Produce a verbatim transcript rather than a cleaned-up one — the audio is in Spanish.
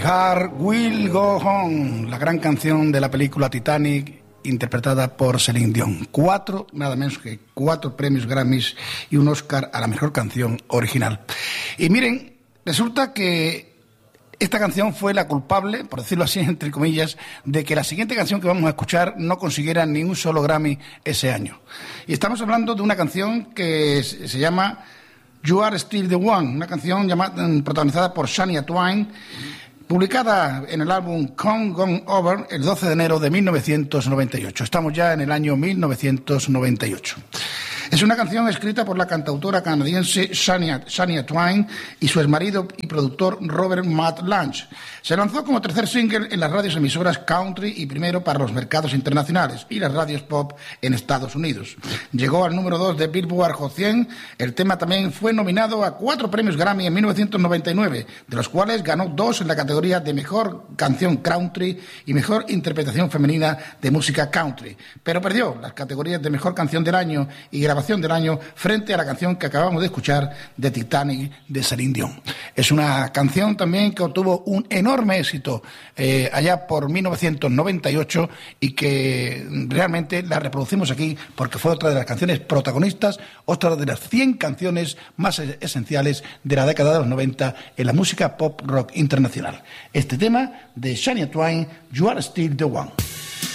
Heart Will Go On, la gran canción de la película Titanic, interpretada por Celine Dion. Cuatro, nada menos que cuatro premios Grammys y un Oscar a la mejor canción original. Y miren, resulta que esta canción fue la culpable, por decirlo así, entre comillas, de que la siguiente canción que vamos a escuchar no consiguiera ni un solo Grammy ese año. Y estamos hablando de una canción que se llama You Are Still the One, una canción llamada, protagonizada por Shania Twain, publicada en el álbum Come Gone Over el doce de enero de mil novecientos noventa y ocho. Estamos ya en el año mil novecientos noventa y ocho. Es una canción escrita por la cantautora canadiense Shania, Shania Twain y su exmarido y productor Robert Matt Lange. Se lanzó como tercer single en las radios emisoras country y primero para los mercados internacionales y las radios pop en Estados Unidos. Llegó al número dos de Billboard Hot cien. El tema también fue nominado a cuatro premios Grammy en mil novecientos noventa y nueve, de los cuales ganó dos en la categoría de Mejor Canción Country y Mejor Interpretación Femenina de Música Country, pero perdió las categorías de Mejor Canción del Año y Grabación del Año frente a la canción que acabamos de escuchar de Titanic de Celine Dion. Es una canción también que obtuvo un enorme éxito eh, allá por mil novecientos noventa y ocho y que realmente la reproducimos aquí porque fue otra de las canciones protagonistas, otra de las cien canciones más esenciales de la década de los noventa en la música pop rock internacional. Este tema de Shania Twain, You Are Still the One.